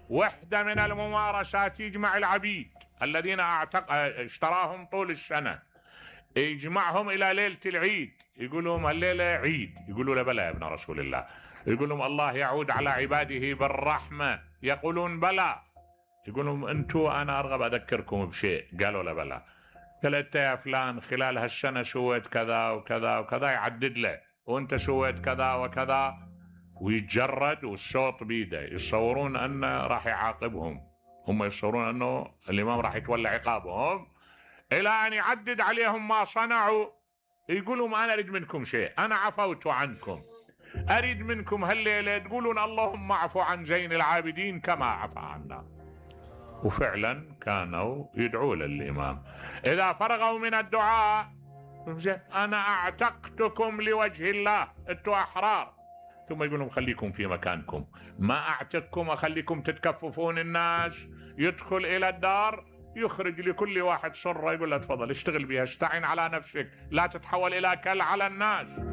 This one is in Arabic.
وحدة من الممارسات يجمع العبيد الذين اشتراهم طول السنة، يجمعهم إلى ليلة العيد، يقول لهم الليلة عيد، يقولوا له بلى يا ابن رسول الله، يقول لهم الله يعود على عباده بالرحمة، يقولون بلى، يقول لهم أنتم أنا أرغب أذكركم بشيء، قالوا له بلى، قال أنت يا فلان خلال هالسنة سويت كذا وكذا وكذا، يعدد له، وأنت سويت كذا وكذا، ويتجرد والصوت بيده، يتصورون أنه راح يعاقبهم، هم يتصورون أنه الإمام راح يتولى عقابهم، إلى أن يعدد عليهم ما صنعوا، يقولوا ما أنا أريد منكم شيء، أنا عفوت عنكم، أريد منكم هالليلة تقولون اللهم اعفو عن زين العابدين كما عفى عنا. وفعلا كانوا يدعوا للإمام إذا فرغوا من الدعاء، أنا أعتقتكم لوجه الله، أنتم أحرار، ثم يقول لهم خليكم في مكانكم، ما أعتقكم أخليكم تتكففون الناس، يدخل إلى الدار يخرج لكل واحد سرة يقول له تفضل اشتغل بها، استعن على نفسك، لا تتحول إلى كل على الناس.